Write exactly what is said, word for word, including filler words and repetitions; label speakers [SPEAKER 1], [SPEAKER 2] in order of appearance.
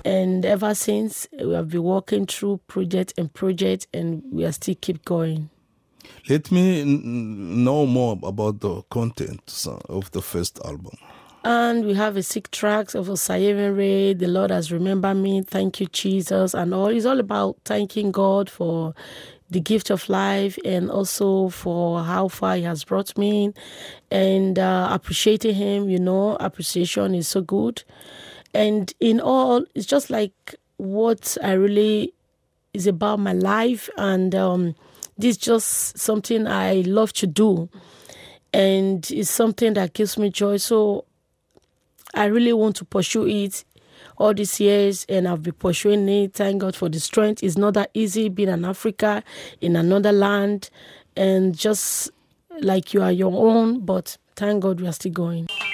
[SPEAKER 1] And ever since, we have been working through project and project, and we are still keep going.
[SPEAKER 2] Let me n- know more about the content of the first album.
[SPEAKER 1] And we have a six tracks of Sayevin Ray, The Lord Has Remembered Me, Thank You, Jesus, and all. It's all about thanking God for the gift of life and also for how far He has brought me and uh, appreciating Him, you know, appreciation is so good. And in all, it's just like what I really is about my life, and um, this is just something I love to do, and it's something that gives me joy. So I really want to pursue it all these years, and I've been pursuing it. Thank God for the strength. It's not that easy being in Africa, in another land, and just like you are your own, but thank God we are still going.